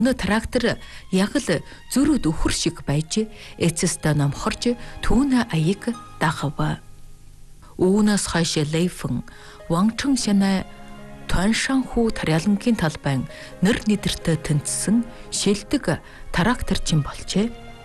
Өнөө трактор яг л зөрүүд өхөр шиг байж эцэстээ номхорж түүний аяг дагав. Үүнээс хойш Лэйфэн Вангчэн Шанай Туаншанху тариалангийн талбайн нэр нэдэртэй тэнцсэн шилдэг тракторчин болжээ.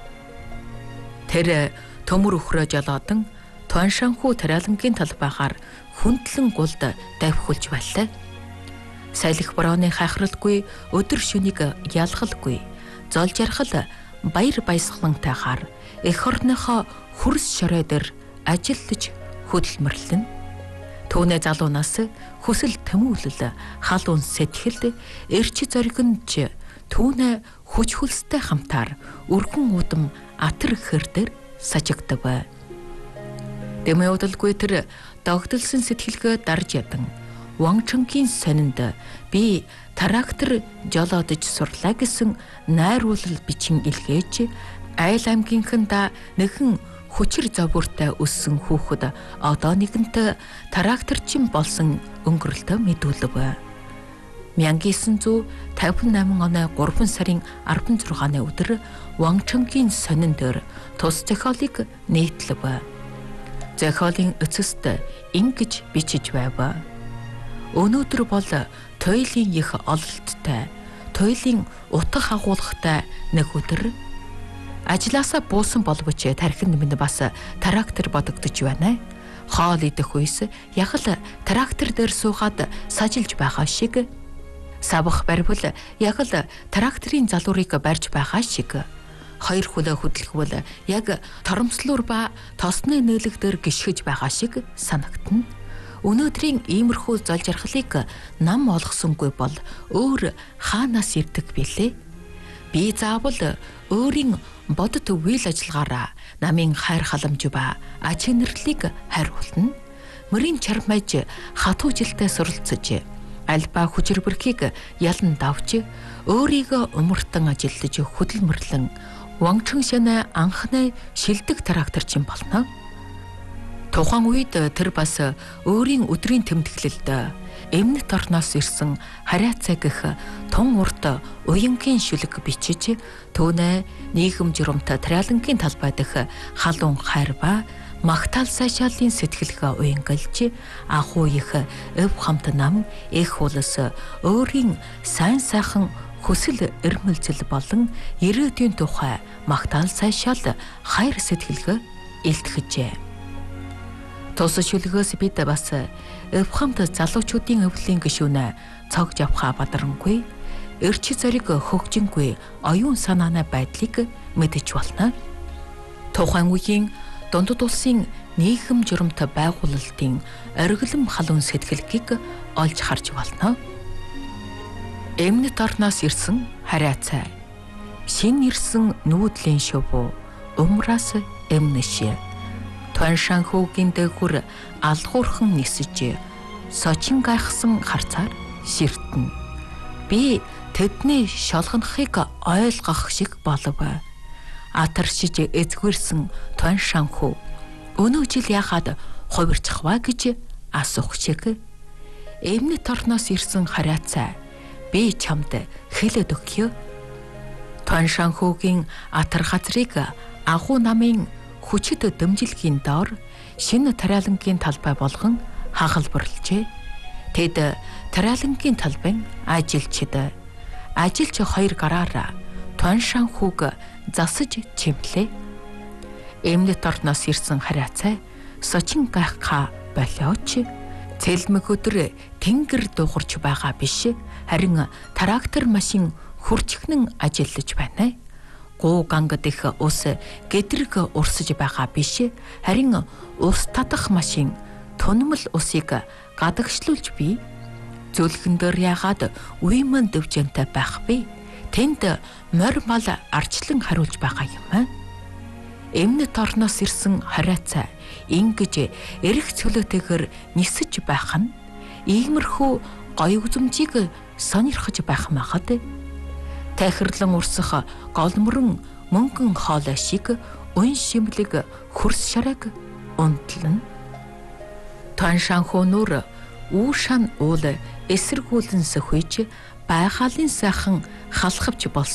Тэр төмөр өхрөө жолоодан Туаншанху тариалангийн талбайгаар хүндлэн гулд давхилж байлаа. Сайлх борооны хайхралгүй, өдөр шөнийг ялгалгүй, зол жаргал баяр баясгалантайгаар эх орныхоо хөрс шорой дээр ажиллаж хөдөлмөрлөн. Түүний залуунаас хүсэл тэмүүлэл хал унс сэтгэлд эрч зоригнж түүний хүч хөлстэй хамтаар өргөн удам атар хэрдэр сажигдав. Дэмэ удалгүй тэр догдолсон сэтгэлгээ дарж ядан Вангчэнгийн сонинд би трактор жолоодож сурлаа гэсэн найруулал бичин илгээж айл аймгийнханда нэгэн хүчир зовбортой өссөн хүүхэд одоо нэгэнт тракторчин болсон өнгөрлөлтөө мэдүүлв. 1958 оны 3 сарын 16-ны өдөр Вангчэнгийн сонин дээр тус зохиолыг нийтлэв. Зохиолын эцэст ингэж бичиж байв. Өнөөдөр бол туйлын их ололттой, туйлын утга агуулгатай нэг өдөр. Ажлаасаа буусан боловч тархинд минь бас трактор бодогдож байна. Хоол идэх үес яг л трактор дээр суугаад сажилж байгаа шиг. Савх барьвал яг л тракторын залуурыг барьж байгаа шиг. Хоёр хөлөө хөдөлгөвөл яг торомслуур ба тосны нээлэг дээр гიშгэж байгаа шиг санагдана. Өнөөдрийн иймэрхүү зол жаргалыг нам олгосонгүй бол өөр хаанаас ирдэг билээ? Би заавал өөрийн бодит үйл ажиллагаараа намын хайр халамж ба аж энерлийг хариулна. Мөрийн чармайж хатуу жилдээ суралцж, альба хүчир бүрхийг ялан давж, өөрийгөө умартан ажиллаж хөдөлмөрлөн Вангчэн Шанай анхны шилдэг тракторчин болно. Тухайн үед тэр бас өөрийн өдрийн тэмдэглэлд эмнэт орноос ирсэн харьяацай гэх тун урт уянгийн шүлэг бичиж түүнээ нийгэм журамтай тариалангийн талбай дэх халуун хайр ба магтаал сайшаалын сэтгэлгээ уянгалж ахуй их өв хамт нам их улс өөрийн сайн сайхан хүсэл эрмэлзэл болон ирээдүйн тухай магтаал сайшаал хайр сэтгэлгээ илтгэжээ. Тус шүлгээс бид бас өвхамт залуучуудын өвлийн гишүүнэ цогж авахаа бадарангүй, эрч зориг хөгжингүй оюун санааны байдлыг мэдэж болно. Тухайн үеийн дундад улсын нийгэм журамтай байгуулалтын ориглон халуун сэтгэлгийг олж харж болно. Эмнэт орноос ирсэн харьяацай, шин ирсэн нүүдлийн шувуу, умраас эмнэшээ. Туаншанхугийн дээгүр алхуурхан нисэж сочин гайхсан харцаар ширтэн. Би тэдний шолгонхыг ойлгох шиг болов. Атаршиж эзгэрсэн Туаншанху өнөө жил яхад хувирчих ва гэж асуух шиг. Эмнэт орноос ирсэн харьяацай, би чамд хэлээд өгье. Туаншанхугийн атар газрыг агуу намын хүчит дэмжилгийн доор шинэ тариалангийн талбай болгон хагалбарлжээ. Тэд тариалангийн талбайн ажилчид хоёр гараараа Туаншанхуг засаж чимлээ. Эмнэт орноос ирсэн харьяацай сочин гайхха болооч цэлмэг өдөр тэнгэр дуурч байгаа биш, харин трактор машин хурчхнан ажиллаж байна. Гуу гангад их ус гэдрэг урсаж байгаа биш, харин ус татах машин тунмал усыг гадагшлуулж бий. Зөвлөгөн дээр яагаад уйман дэвжэнтэй байх вэ? Тэнд морь мал арчлан хариулж байгаа юм. Эмнэт орноос ирсэн харьяацай ингэж эрх цөлөөтэйгээр нисэж байх нь иймэрхүү гоё үзмжийг сонирхож байх махад. Тайхарлан урсах голмөрөн мөнгөн хоолой шиг ун шимлэг хөрс шараг унтлан. Туаншанху нүр үүшан уул эсэргүүлэн сөхөж гайхалын сайхан халахвч болсон